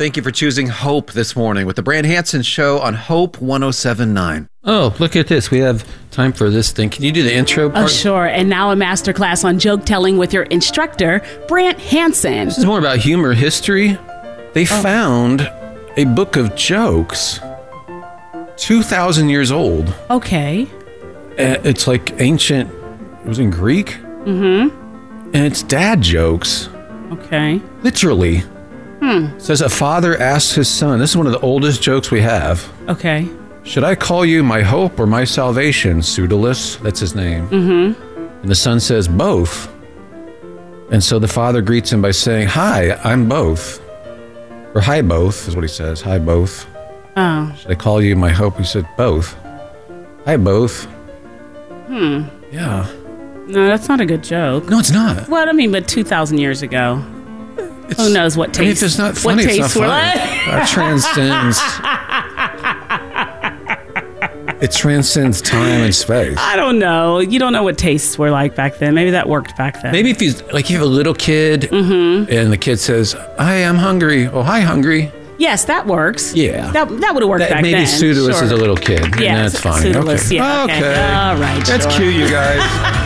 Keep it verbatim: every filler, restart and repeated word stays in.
Thank you for choosing Hope this morning with the Brand Hansen Show on Hope one oh seven point nine. Oh, look at this. We have time for this thing. Can you do the intro part? Oh, sure. And now a masterclass on joke telling with your instructor, Brant Hansen. This is more about humor history. They oh. found a book of jokes two thousand years old. Okay. It's like ancient, it was in Greek. Mm-hmm. And it's dad jokes. Okay. Literally. Hmm. It says a father asks his son. This is one of the oldest jokes we have. Okay. Should I call you my hope or my salvation, Pseudolus? That's his name. Mm-hmm. And the son says both. And so the father greets him by saying, hi, I'm both. Or hi, both is what he says. Hi, both. Oh. Should I call you my hope? He said both. Hi, both. Hmm. Yeah. No, that's not a good joke. No, it's not. Well, I mean, but two thousand years ago. It's, who knows what taste? I mean, if it's not funny, what it's not funny. That transcends. It transcends time and space. I don't know. You don't know what tastes were like back then. Maybe that worked back then. Maybe if you like, you have a little kid, mm-hmm. and the kid says, "Hi, I'm hungry." Oh, hi, hungry. Yes, that works. Yeah, that that would have worked that, back maybe then. Maybe Pseudolus sure. is a little kid. Yeah, that's fine. Pseudolus, okay. Yeah, okay. okay. All right. That's sure. cute, you guys.